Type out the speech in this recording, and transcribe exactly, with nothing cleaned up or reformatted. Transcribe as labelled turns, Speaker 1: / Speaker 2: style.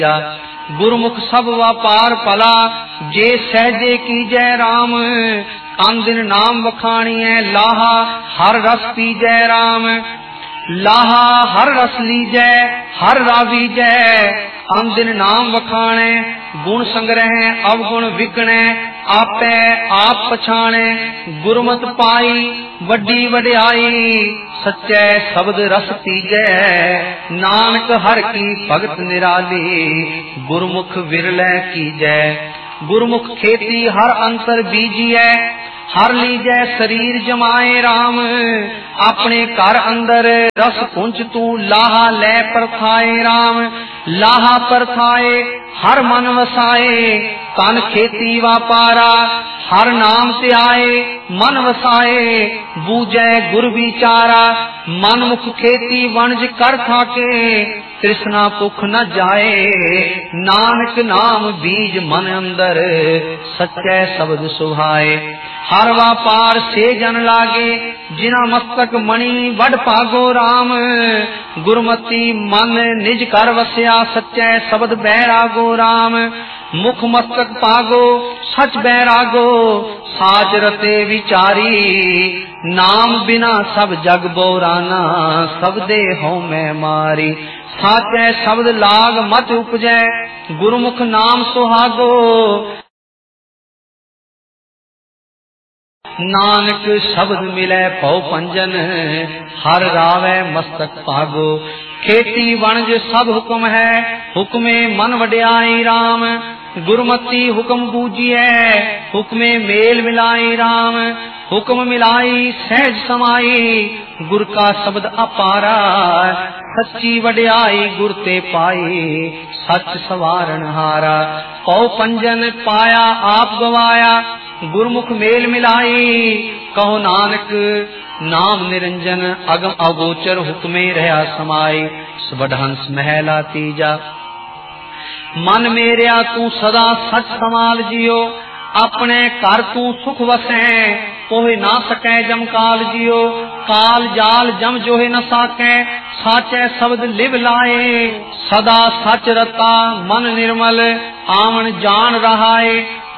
Speaker 1: गुरमुख सब व्यापार भला, जे सहजे कीजै राम। अन दिन नाम वखाणिए, लाहा हर रस पीजै राम। लाहा हर रस लीजै, हर रावीजै। अन दिन नाम वखाणे, गुण संग्रह अवगुण विकणे। आपे आप पछाणे, गुरमत पाई वड्डी वड्याई। सच्चे शब्द रस पीजै, नानक हर की भगत निराली। गुरमुख विरलै कीजै, गुरमुख खेती हर अंतर बीजिए। हर लीजै शरीर जमाए राम। अपने घर अंदर रस पुंज तू, लाहा लै परथाए राम। लाहा परथाए हर मन वसाए, तन खेती वापारा। हर नाम ते आए मन वसाए, बूझै गुर विचारा। मन मुख खेती वणज कर थाके, तृष्णा भुख न जाए। नानक नाम बीज मन अंदर, सच्चे शब्द सुहाए। हर व्यापार से जन लागे, जिना मस्तक मणि वड पागो राम। गुरमति मन निज कर वस्या, सच्चे शब्द बैरागो राम। मुख मस्तक पागो सच बैरागो, साच रते विचारी। नाम बिना सब जग बोराना, सबदे हो मैं मारी। साचे शब्द लाग मत उपजै, गुरमुख नाम सुहागो। नानक शब्द मिले भौ पंजन, हर रावै मस्तक पागो। खेती वणज सब हुक्म है, हुक्मे मन वड्याई राम। गुरमति हुक्म बूझिए, हुक्मे मेल मिलाई राम। हुक्म मिलाई सहज समाई, गुर का शब्द अपारा। सच्ची वड्याई गुर ते पाई, सच सवारण हारा। भौ पंजन पाया आप गवाया, गुरमुख मेल मिलाई। कहो नानक नाम निरंजन, अगम अगोचर हुक्मे रहा समाई। सुबढ़हंस महला तीजा, मन मेरिया तू सदा सच संभाल जियो। अपने घर तू सुख वसै, कोहे ना सकै जम काल जियो। काल जाल जम जोहे न साकै, साचे शब्द लिव लाए। सदा सच रता मन निर्मल, आवन जान रहाए।